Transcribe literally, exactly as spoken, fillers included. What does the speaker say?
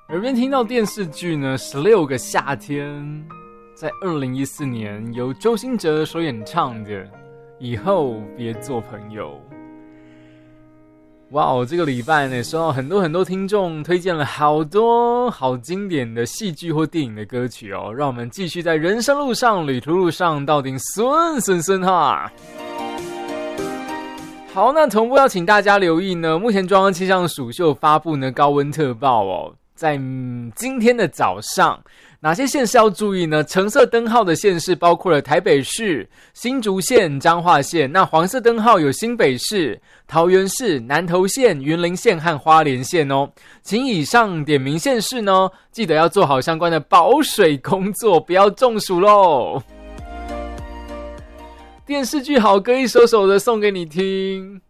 耳边听到电视剧呢，十六个夏天，在二零一四年由周兴哲所演唱的《以后别做朋友》。哇哦，这个礼拜呢，收到很多很多听众推荐了好多好经典的戏剧或电影的歌曲哦，让我们继续在人生路上、旅途路上到底顺顺顺哈。好，那同步要请大家留意呢，目前中央气象署就发布呢高温特报哦，在、嗯、今天的早上，哪些县市要注意呢？橙色灯号的县市包括了台北市、新竹县、彰化县，那黄色灯号有新北市、桃园市、南投县、云林县和花莲县哦。请以上点名县市呢，记得要做好相关的保水工作，不要中暑咯。电视剧好歌一首首的送给你听，